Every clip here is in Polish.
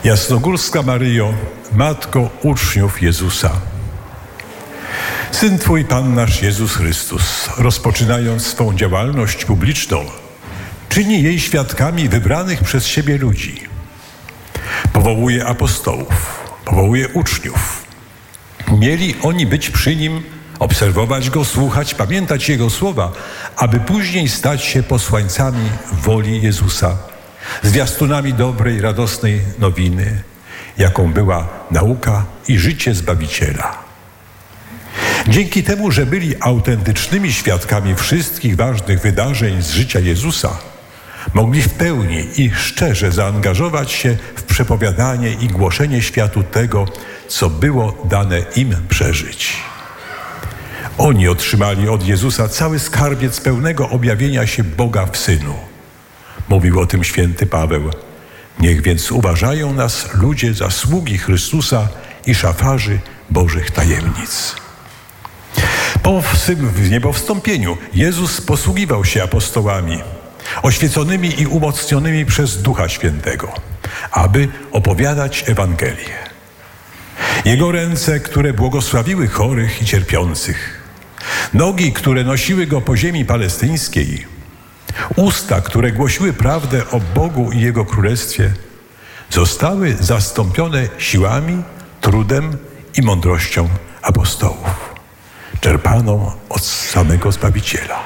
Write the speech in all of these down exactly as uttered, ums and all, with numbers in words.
Jasnogórska Maryjo, Matko uczniów Jezusa. Syn Twój, Pan nasz Jezus Chrystus, rozpoczynając swą działalność publiczną, czyni jej świadkami wybranych przez siebie ludzi. Powołuje apostołów, powołuje uczniów. Mieli oni być przy Nim, obserwować Go, słuchać, pamiętać Jego słowa, aby później stać się posłańcami woli Jezusa, zwiastunami dobrej, radosnej nowiny, jaką była nauka i życie Zbawiciela. Dzięki temu, że byli autentycznymi świadkami wszystkich ważnych wydarzeń z życia Jezusa, mogli w pełni i szczerze zaangażować się w przepowiadanie i głoszenie światu tego, co było dane im przeżyć. Oni otrzymali od Jezusa cały skarbiec pełnego objawienia się Boga w Synu. Mówił o tym święty Paweł. Niech więc uważają nas ludzie za sługi Chrystusa i szafarzy Bożych tajemnic. Po swym zniebowstąpieniu Jezus posługiwał się apostołami, oświeconymi i umocnionymi przez Ducha Świętego, aby opowiadać Ewangelię. Jego ręce, które błogosławiły chorych i cierpiących, nogi, które nosiły Go po ziemi palestyńskiej, usta, które głosiły prawdę o Bogu i Jego Królestwie, zostały zastąpione siłami, trudem i mądrością apostołów, czerpaną od samego Zbawiciela.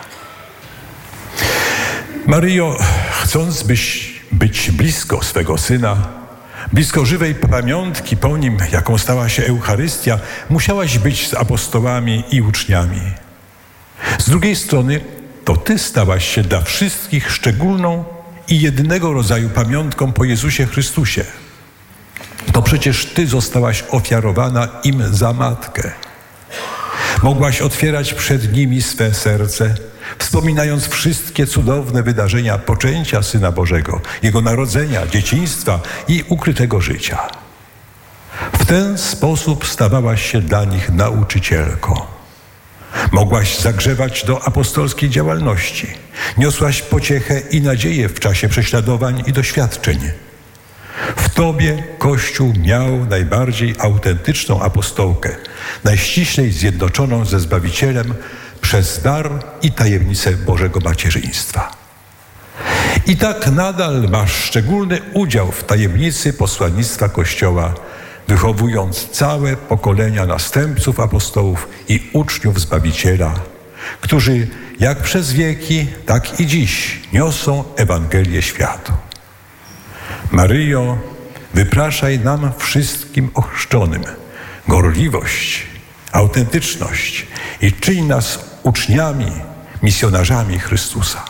Maryjo, chcąc byś być blisko swego Syna, blisko żywej pamiątki po Nim, jaką stała się Eucharystia, musiałaś być z apostołami i uczniami. Z drugiej strony, to Ty stałaś się dla wszystkich szczególną i jednego rodzaju pamiątką po Jezusie Chrystusie. To przecież Ty zostałaś ofiarowana im za matkę. Mogłaś otwierać przed nimi swe serce, wspominając wszystkie cudowne wydarzenia poczęcia Syna Bożego, Jego narodzenia, dzieciństwa i ukrytego życia. W ten sposób stawałaś się dla nich nauczycielką. Mogłaś zagrzewać do apostolskiej działalności. Niosłaś pociechę i nadzieję w czasie prześladowań i doświadczeń. W Tobie Kościół miał najbardziej autentyczną apostołkę, najściślej zjednoczoną ze Zbawicielem przez dar i tajemnicę Bożego macierzyństwa. I tak nadal masz szczególny udział w tajemnicy posłannictwa Kościoła, wychowując całe pokolenia następców apostołów i uczniów Zbawiciela, którzy jak przez wieki, tak i dziś niosą Ewangelię światu. Maryjo, wypraszaj nam wszystkim ochrzczonym gorliwość, autentyczność i czyń nas uczniami, misjonarzami Chrystusa.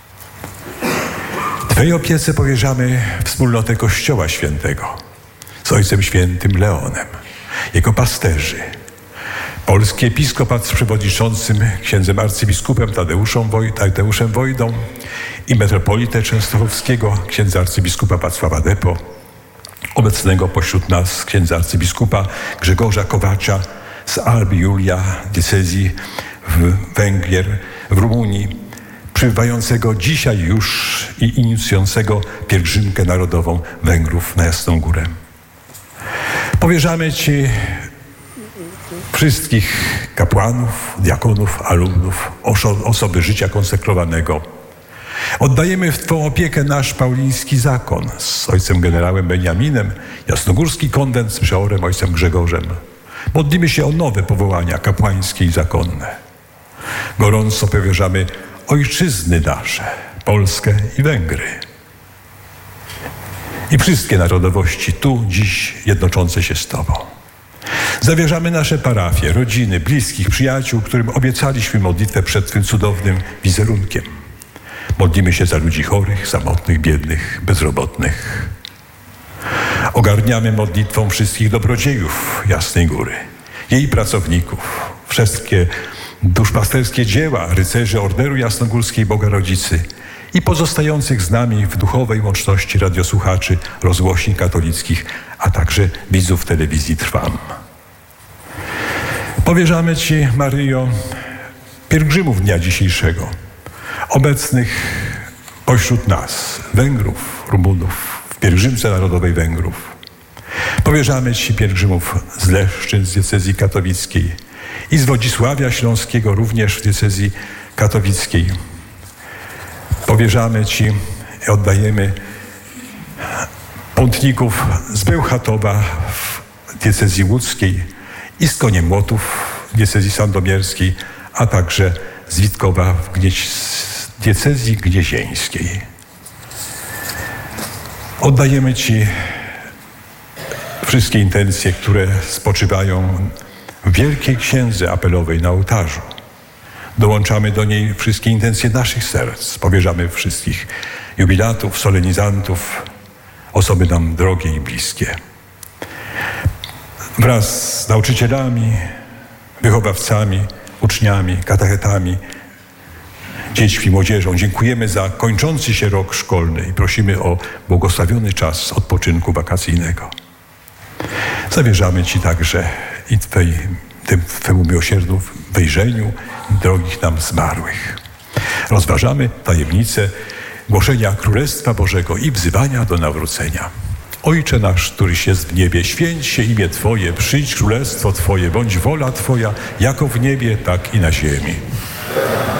Twej opiece powierzamy wspólnotę Kościoła Świętego z Ojcem Świętym Leonem, jego pasterzy, polski episkopat z przewodniczącym księdzem arcybiskupem Tadeuszem, Woj, Tadeuszem Wojdą i metropolitę częstochowskiego księdza arcybiskupa Wacława Depo, obecnego pośród nas księdza arcybiskupa Grzegorza Kowacza z Alby Julia, diecezji w Węgier, w Rumunii, przybywającego dzisiaj już i inicjującego pielgrzymkę narodową Węgrów na Jasną Górę. Powierzamy Ci wszystkich kapłanów, diakonów, alumnów, oso- osoby życia konsekrowanego. Oddajemy w Twą opiekę nasz pauliński zakon z ojcem generałem Beniaminem, jasnogórski konwent z przeorem ojcem Grzegorzem. Modlimy się o nowe powołania kapłańskie i zakonne. Gorąco powierzamy ojczyzny nasze, Polskę i Węgry. I wszystkie narodowości tu dziś jednoczące się z Tobą. Zawierzamy nasze parafie, rodziny, bliskich, przyjaciół, którym obiecaliśmy modlitwę przed Twym cudownym wizerunkiem. Modlimy się za ludzi chorych, samotnych, biednych, bezrobotnych. Ogarniamy modlitwą wszystkich dobrodziejów Jasnej Góry, jej pracowników, wszystkie duszpasterskie dzieła rycerzy Orderu Jasnogórskiej Bogarodzicy i pozostających z nami w duchowej łączności radiosłuchaczy, rozgłośni katolickich, a także widzów telewizji Trwam. Powierzamy Ci, Maryjo, pielgrzymów dnia dzisiejszego, obecnych pośród nas, Węgrów, Rumunów, w pielgrzymce narodowej Węgrów. Powierzamy Ci pielgrzymów z Leszczyn, z diecezji katowickiej i z Wodzisławia Śląskiego, również w diecezji katowickiej. Powierzamy Ci i oddajemy pątników z Bełchatowa w diecezji łódzkiej i z Koniemłotów w diecezji sandomierskiej, a także z Witkowa w Gnieź, diecezji gniezieńskiej. Oddajemy Ci wszystkie intencje, które spoczywają w Wielkiej Księdze Apelowej na ołtarzu. Dołączamy do niej wszystkie intencje naszych serc. Powierzamy wszystkich jubilatów, solenizantów, osoby nam drogie i bliskie. Wraz z nauczycielami, wychowawcami, uczniami, katechetami, dziećmi, młodzieżą dziękujemy za kończący się rok szkolny i prosimy o błogosławiony czas odpoczynku wakacyjnego. Zawierzamy Ci także i Twej, tym Twemu miłosierdziu wejrzeniu drogich nam zmarłych. Rozważamy tajemnicę głoszenia Królestwa Bożego i wzywania do nawrócenia. Ojcze nasz, któryś jest w niebie, święć się imię Twoje, przyjdź królestwo Twoje, bądź wola Twoja, jako w niebie, tak i na ziemi.